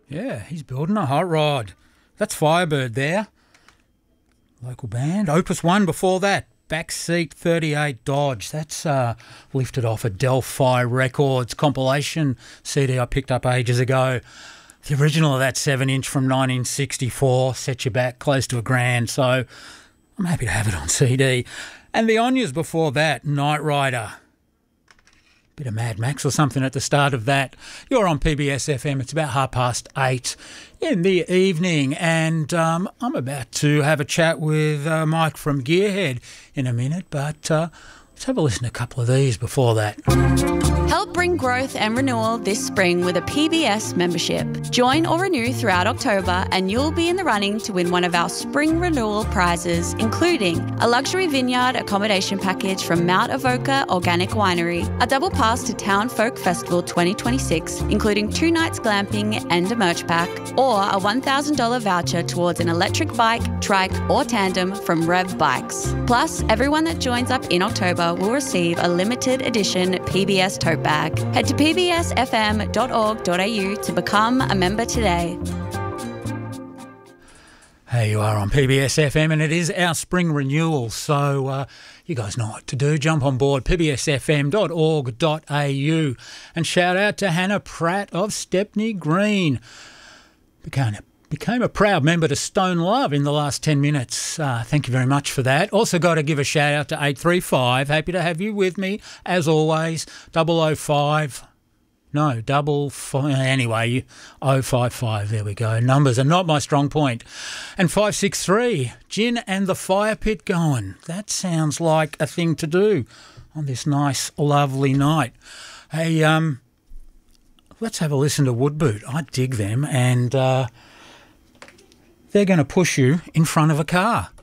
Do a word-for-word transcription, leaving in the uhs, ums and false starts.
Yeah, he's building a hot rod. That's Firebird there. Local band. Opus One before that. Backseat thirty-eight Dodge. That's uh, lifted off a Delphi Records compilation C D I picked up ages ago. The original of that seven inch from nineteen sixty-four set you back close to a grand, so I'm happy to have it on C D. And the Onyas before that, Night Rider. Bit of Mad Max or something at the start of that. You're on P B S F M. It's about half past eight in the evening, and um, I'm about to have a chat with uh, Mike from Gearhead in a minute, but uh, let's have a listen to a couple of these before that. Help bring growth and renewal this spring with a P B S membership. Join or renew throughout October and you'll be in the running to win one of our spring renewal prizes, including a luxury vineyard accommodation package from Mount Avoca Organic Winery, a double pass to Town Folk Festival twenty twenty-six, including two nights glamping and a merch pack, or a one thousand dollars voucher towards an electric bike, trike or tandem from Rev Bikes. Plus, everyone that joins up in October will receive a limited edition P B S tote bag. Head to p b s f m dot org dot a u to become a member today. Hey, you are on P B S F M and it is our spring renewal, so uh, you guys know what to do. Jump on board p b s f m dot org dot a u and shout out to Hannah Pratt of Stepney Green. Became a, became a proud member to Stone Love in the last ten minutes. Uh, thank you very much for that. Also got to give a shout out to eight three five. Happy to have you with me, as always. double oh five. No, double five. Anyway, oh five five. There we go. Numbers are not my strong point. And five six three. Gin and the Fire Pit going. That sounds like a thing to do on this nice, lovely night. Hey, um, let's have a listen to Woodboot. I dig them, and uh, they're going to push you in front of a car.